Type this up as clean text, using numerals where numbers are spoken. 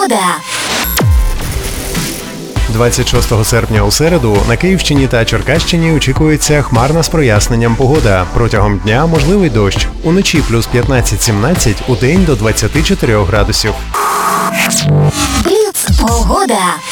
Погода. 26 серпня у середу на Київщині та Черкащині очікується хмарна з проясненням погода. Протягом дня можливий дощ. Уночі плюс 15-17, удень до 24 градусів. Бліц. Погода.